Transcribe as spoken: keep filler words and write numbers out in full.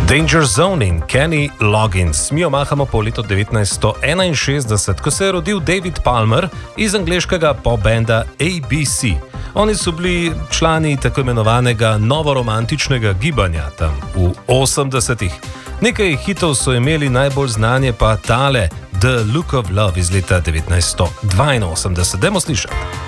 Danger Zone in Kenny Loggins. Mi omahamo po letu devetnajststo enainšestdeset, ko se je rodil David Palmer iz angleškega pop-benda A B C. Oni so bili člani tako imenovanega novoromantičnega gibanja tam v osemdesetih. Nekaj hitov so imeli, najbolj znanje pa tale The Look of Love iz leta devetnajststo dvainosemdeset. Dajmo slišati.